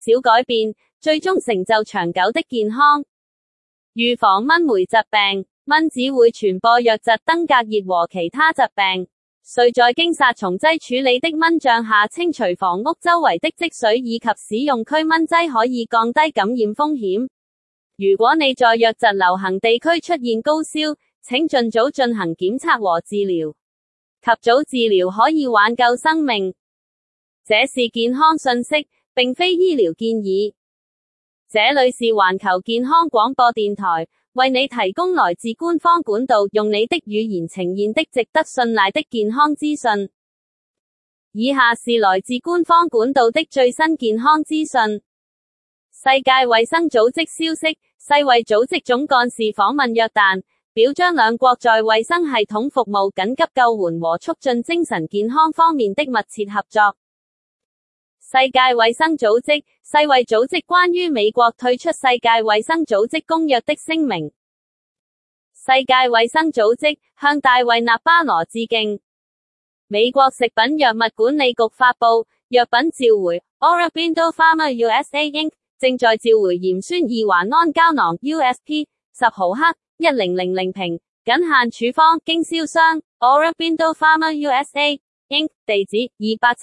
小改變，最終成就長久的健康。預防蚊媒疾病，蚊子會傳播瘧疾、登革熱和其他疾病。需在經殺蟲劑處理的蚊帳下清除房屋周圍的積水，以及使用驅蚊劑可以降低感染風險。如果你在瘧疾流行地區出現高燒，請盡早進行檢測和治療。及早治療可以挽救生命。這是健康信息，並非醫療建議。這裏是環球健康廣播電台，為你提供來自官方管道，用你的語言呈現的值得信賴的健康資訊。以下是來自官方管道的最新健康資訊。世界衛生組織消息，世衛組織總幹事訪問約旦，表彰兩國在衛生系統服務、緊急救援和促進精神健康方面的密切合作。世界衛生組織，世衛組織關於美國退出世界衛生組織公約的聲明。世界衛生組織向大衛納巴羅致敬。美國食品藥物管理局發布藥品召回 Aurobindo Pharma USA Inc. 正在召回鹽酸二環胺膠囊 USP 10毫克1000瓶，僅限處方，經銷商 Aurobindo Pharma USA Inc. 地址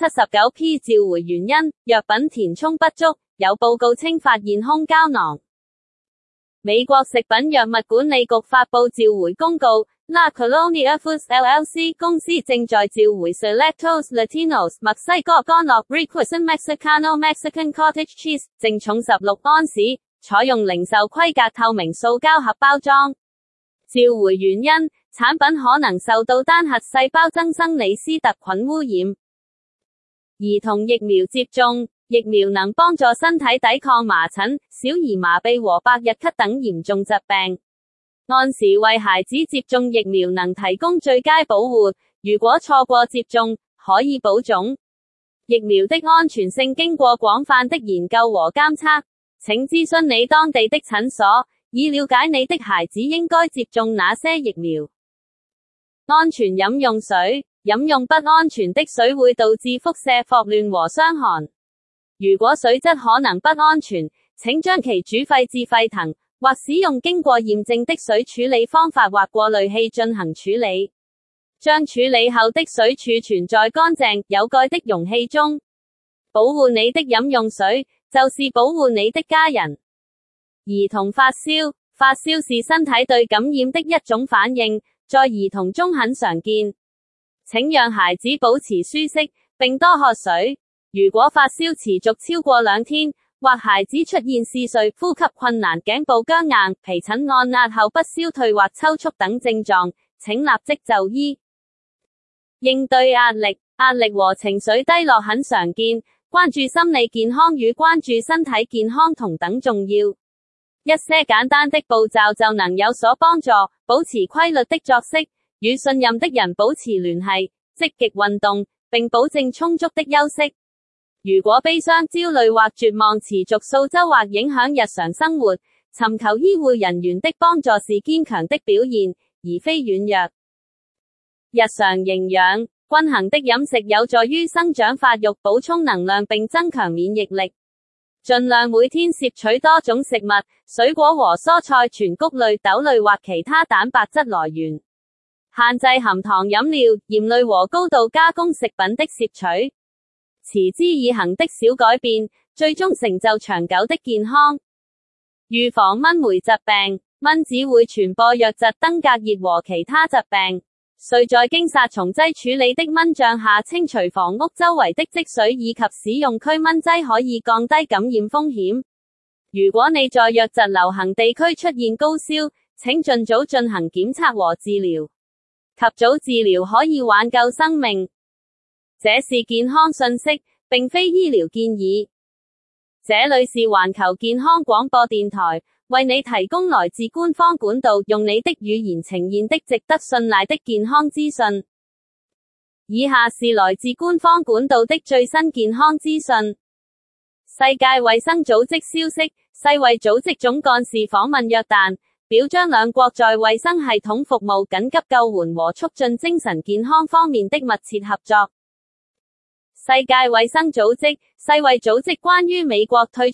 279P 召回原因，藥品填充不足，有報告稱發現空膠囊。美國食品藥物管理局發布召回公告 La Colonia Foods LLC 公司正在召回 Selectos Latinos 墨西哥乾酪 Requesón Mexicano Mexican Cottage Cheese 淨重16安士，採用零售規格透明塑膠盒包裝。召回原因，產品可能受到單核細胞增生李斯特菌污染。兒童疫苗接種，疫苗能幫助身體抵抗麻疹、小兒麻痹和百日咳等嚴重疾病。按時為孩子接種疫苗能提供最佳保護，如果錯過接種，可以保種。疫苗的安全性經過廣泛的研究和監測，請諮詢你當地的診所，以了解你的孩子應該接種哪些疫苗。安全飲用水，飲用不安全的水會導致輻射霍亂和傷寒。如果水質可能不安全，請將其煮沸至沸騰，或使用經過驗證的水處理方法或過濾器進行處理。將處理後的水儲存在乾淨、有蓋的容器中。保護你的飲用水，就是保護你的家人。兒童發燒，發燒是身體對感染的一種反應，在兒童中很常見。請讓孩子保持舒適，並多喝水。如果發燒持續超過2天，或孩子出現嗜睡、呼吸困難、頸部僵硬、皮疹按壓後不消退或抽搐等症狀，請立即就醫。應對壓力，壓力和情緒低落很常見，關注心理健康與關注身體健康同等重要。一些簡單的步驟就能有所幫助，保持規律的作息，與信任的人保持聯繫，積極運動，並保證充足的休息。如果悲傷、焦慮或絕望持續數週或影響日常生活，尋求醫護人員的幫助是堅強的表現，而非軟弱。日常營養，均衡的飲食有助於生長發育、補充能量並增強免疫力。盡量每天攝取多種食物、水果和蔬菜、全穀類、豆類或其他蛋白質來源。限制含糖飲料、鹽類和高度加工食品的攝取。持之以恆的小改變，最終成就長久的健康。預防蚊媒疾病，蚊子會傳播瘧疾、登革熱和其他疾病。需在經殺蟲劑處理的蚊帳下清除房屋周圍的積水，以及使用驅蚊劑可以降低感染風險。如果你在瘧疾流行地區出現高燒，請盡早進行檢測和治療。及早治療可以挽救生命。這是健康信息，並非醫療建議。這裏是環球健康廣播電台，為你提供來自官方管道，用你的語言呈現的值得信賴的健康資訊。以下是來自官方管道的最新健康資訊。世界衛生組織消息，世衛組織總幹事訪問約旦，表彰兩國在衛生系統服務、緊急救援和促進精神健康方面的密切合作。世界衛生組織，世衛組織關於美國退出